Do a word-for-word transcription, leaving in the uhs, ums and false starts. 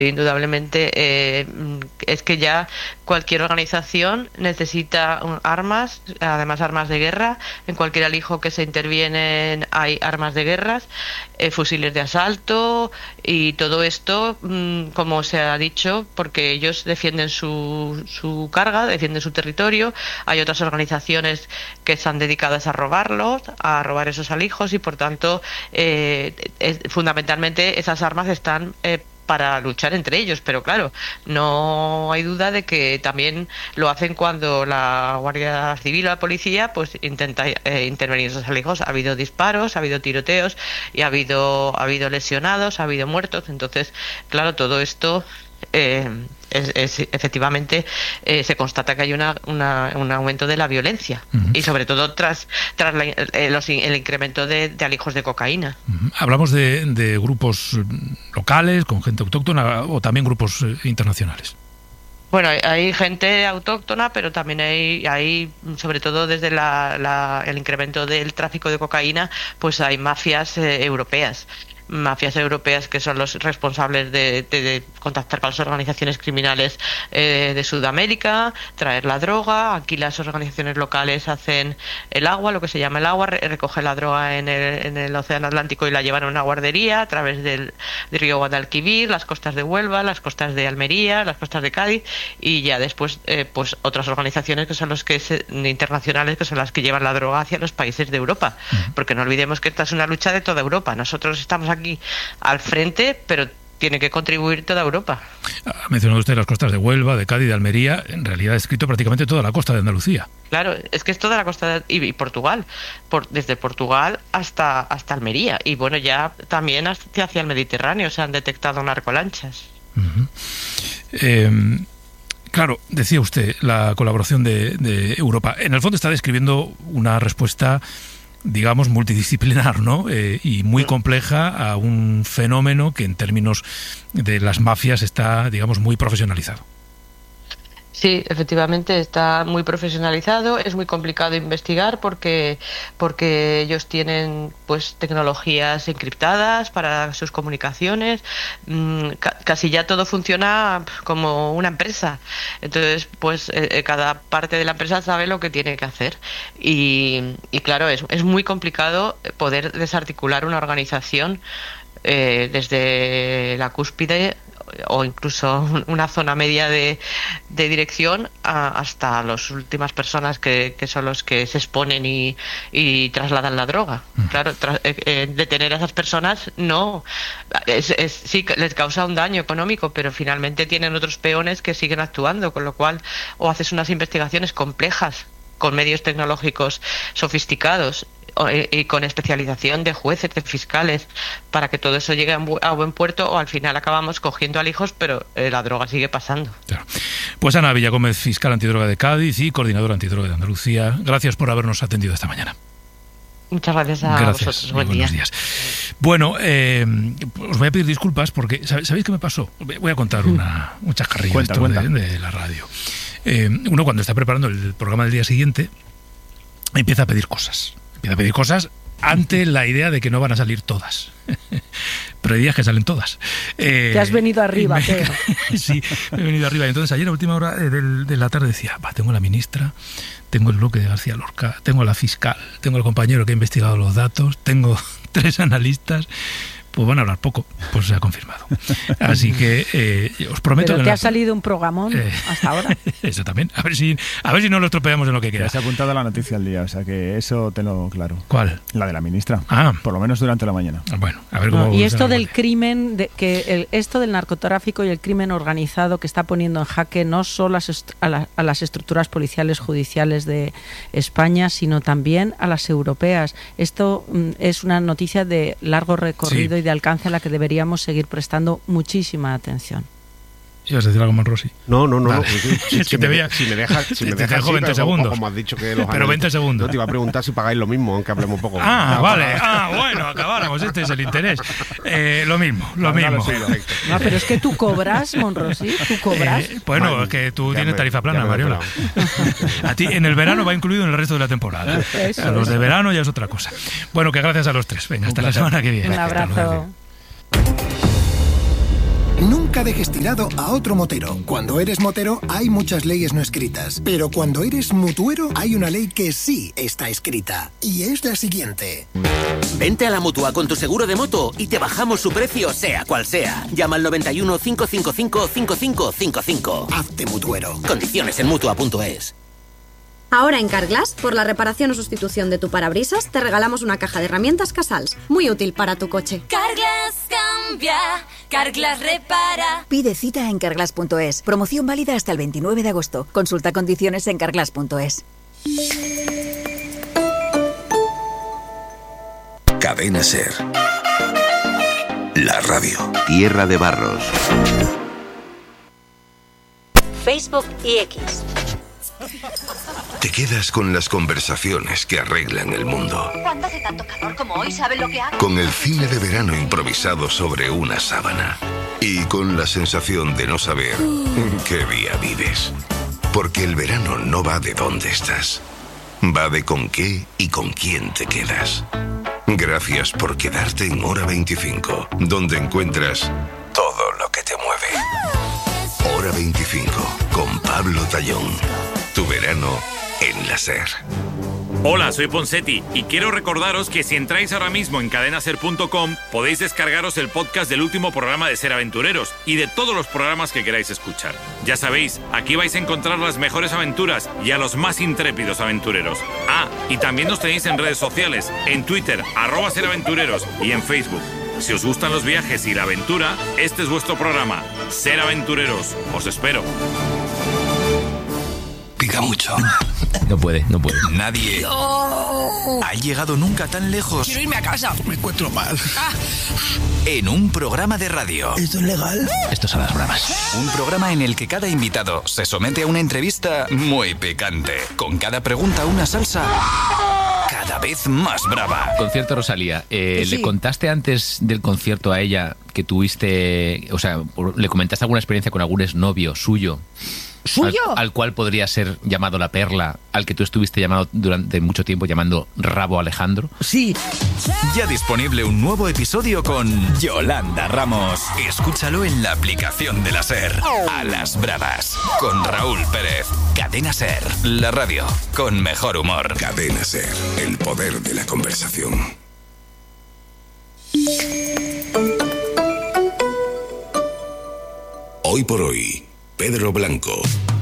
Indudablemente, eh, es que ya cualquier organización necesita armas, además armas de guerra. En cualquier alijo que se interviene hay armas de guerra, eh, fusiles de asalto y todo esto, mmm, como se ha dicho, porque ellos defienden su, su carga, defienden su territorio. Hay otras organizaciones que están dedicadas a robarlos, a robar esos alijos y por tanto, eh, es, fundamentalmente esas armas están eh, para luchar entre ellos, pero claro, no hay duda de que también lo hacen cuando la Guardia Civil o la policía pues intenta eh, intervenir en esos alijos. Ha habido disparos, ha habido tiroteos y ha habido ha habido lesionados, ha habido muertos. Entonces, claro, todo esto eh, es, es, efectivamente eh, se constata que hay una, una, un aumento de la violencia. Uh-huh. Y sobre todo tras tras la, eh, los, el incremento de, de alijos de cocaína. Uh-huh. Hablamos de, de grupos locales con gente autóctona o también grupos eh, internacionales. Bueno, hay, hay gente autóctona, pero también hay, hay sobre todo desde la, la, el incremento del tráfico de cocaína, pues hay mafias eh, europeas. mafias europeas que son los responsables de, de, de contactar con las organizaciones criminales eh, de Sudamérica, traer la droga. Aquí las organizaciones locales hacen el agua, lo que se llama el agua, re- recogen la droga en el, en el Océano Atlántico y la llevan a una guardería a través del, del río Guadalquivir, las costas de Huelva, las costas de Almería, las costas de Cádiz, y ya después eh, pues otras organizaciones que son los que se, internacionales que son las que llevan la droga hacia los países de Europa, porque no olvidemos que esta es una lucha de toda Europa. Nosotros estamos aquí aquí al frente, pero tiene que contribuir toda Europa. Ha mencionado usted las costas de Huelva, de Cádiz, de Almería. En realidad ha escrito prácticamente toda la costa de Andalucía. Claro, es que es toda la costa de, y, y Portugal, por, desde Portugal hasta hasta Almería, y bueno, ya también hacia, hacia el Mediterráneo se han detectado narcolanchas. Uh-huh. Eh, claro, decía usted la colaboración de, de Europa. En el fondo está describiendo una respuesta, digamos, multidisciplinar, ¿no? Eh, y muy compleja a un fenómeno que en términos de las mafias está, digamos, muy profesionalizado. Sí, efectivamente está muy profesionalizado, es muy complicado investigar porque porque ellos tienen pues tecnologías encriptadas para sus comunicaciones, mmm, ca- casi ya todo funciona como una empresa, entonces pues eh, cada parte de la empresa sabe lo que tiene que hacer y, y claro, es, es muy complicado poder desarticular una organización eh, desde la cúspide o incluso una zona media de, de dirección a, hasta las últimas personas que, que son los que se exponen y, y trasladan la droga. Mm. Claro, tra- eh, detener a esas personas no, es, es, sí les causa un daño económico, pero finalmente tienen otros peones que siguen actuando, con lo cual o haces unas investigaciones complejas con medios tecnológicos sofisticados y con especialización de jueces, de fiscales, para que todo eso llegue a buen puerto, o al final acabamos cogiendo alijos, pero eh, la droga sigue pasando. Claro. Pues Ana Villagómez, fiscal antidroga de Cádiz y coordinadora antidroga de Andalucía, gracias por habernos atendido esta mañana. Muchas gracias a gracias, vosotros. Buen buenos día. días. Bueno, eh, os voy a pedir disculpas porque ¿sabéis qué me pasó? Voy a contar una, un chascarrillo cuenta, cuenta. De, de la radio. Eh, uno cuando está preparando el programa del día siguiente empieza a pedir cosas. Empieza a pedir cosas ante la idea de que no van a salir todas. Pero hay días que salen todas. Eh, Te has venido arriba, me, Pedro. Sí, me he venido arriba. Entonces ayer a última hora de, de la tarde decía, va, tengo la ministra, tengo el bloque de García Lorca, tengo la fiscal, tengo el compañero que ha investigado los datos, tengo tres analistas. Pues van a hablar poco, pues se ha confirmado. Así que eh, os prometo Pero que... te la... ha salido un programón eh, hasta ahora. Eso también. A ver si a ver si no lo estropeamos en lo que queda. Se ha apuntado la noticia al día, o sea que eso tenlo claro. ¿Cuál? La de la ministra. Ah. Por lo menos durante la mañana. Bueno, a ver cómo... No, y esto del crimen, de, que el, esto del narcotráfico y el crimen organizado que está poniendo en jaque no solo a, la, a las estructuras policiales judiciales de España, sino también a las europeas. Esto mm, es una noticia de largo recorrido, sí, y de alcance a la que deberíamos seguir prestando muchísima atención. ¿Ibas a decir algo, Monrosi? No, no, no. Vale. no si, si, es que si, te me, veía, si me dejas si me te deja dejo veinte segundos. Como has dicho que los Pero veinte analistas, segundos. No te iba a preguntar si pagáis lo mismo, aunque hablemos un poco. Ah, no, vale. para... Ah, bueno, acabáramos. Este es el interés. Eh, lo mismo, lo no, mismo. No, sé, no, pero es que tú cobras, Monrosi, tú cobras. Eh, bueno, Man, es que tú tienes me, tarifa plana, Mariola. A ti en el verano va incluido en el resto de la temporada. Eso, a los de verano ya es otra cosa. Bueno, que gracias a los tres. Venga, hasta la semana que viene. Un abrazo. Nunca dejes tirado a otro motero. Cuando eres motero hay muchas leyes no escritas, pero cuando eres mutuero hay una ley que sí está escrita, y es la siguiente. Vente a la Mutua con tu seguro de moto y te bajamos su precio sea cual sea. Llama al noventa y uno, cinco cinco cinco, cinco cinco cinco cinco. Hazte mutuero. Condiciones en mutua punto es. Ahora en Carglass, por la reparación o sustitución de tu parabrisas, te regalamos una caja de herramientas Casals, muy útil para tu coche. Carglass cambia, Carglass repara. Pide cita en carglass punto es. Promoción válida hasta el veintinueve de agosto. Consulta condiciones en carglass punto es. Cadena Ser. La radio. Tierra de Barros. Facebook y X. Te quedas con las conversaciones que arreglan el mundo. Cuando hace tanto calor como hoy, ¿saben lo que hago? Con el cine de verano improvisado sobre una sábana. Y con la sensación de no saber qué día vives. Porque el verano no va de dónde estás. Va de con qué y con quién te quedas. Gracias por quedarte en Hora veinticinco, donde encuentras todo lo que te mueve. Hora veinticinco, con Pablo Tallón. Tu verano en la Ser. Hola, soy Ponsetti y quiero recordaros que si entráis ahora mismo en cadena ser punto com podéis descargaros el podcast del último programa de Ser Aventureros y de todos los programas que queráis escuchar. Ya sabéis, aquí vais a encontrar las mejores aventuras y a los más intrépidos aventureros. Ah, y también nos tenéis en redes sociales, en Twitter, arroba Ser Aventureros, y en Facebook. Si os gustan los viajes y la aventura, este es vuestro programa, Ser Aventureros. Os espero. Pica mucho. No puede, no puede. Nadie no. ha llegado nunca tan lejos. Quiero irme a casa. Me encuentro mal. Ah. En un programa de radio. ¿Esto es legal? Esto son las bravas. Un programa en el que cada invitado se somete a una entrevista muy picante. Con cada pregunta una salsa cada vez más brava. Concierto Rosalía. Eh, sí. ¿Le contaste antes del concierto a ella que tuviste, o sea, le comentaste alguna experiencia con algún exnovio suyo? ¿Suyo? Al, al cual podría ser llamado La Perla, al que tú estuviste llamado durante mucho tiempo llamando Rabo Alejandro. Sí. Ya disponible un nuevo episodio con Yolanda Ramos. Escúchalo en la aplicación de la Ser. A las bravas. Con Raúl Pérez. Cadena Ser. La radio con mejor humor. Cadena Ser. El poder de la conversación. Hoy por hoy, Pedro Blanco.